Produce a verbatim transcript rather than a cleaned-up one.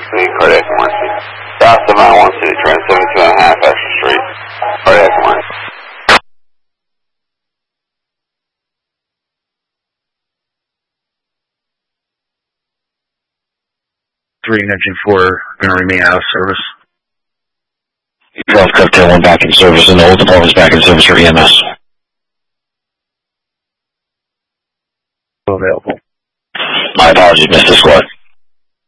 Need cardiac emergency. South seven nine one City, train seventy-two and a half Asher Street. Cardiac emergency. three engine four going to remain out of service. Golf Cocktail one back in service, and the whole department's back in service for E M S. Available. My apologies, Mister Squad.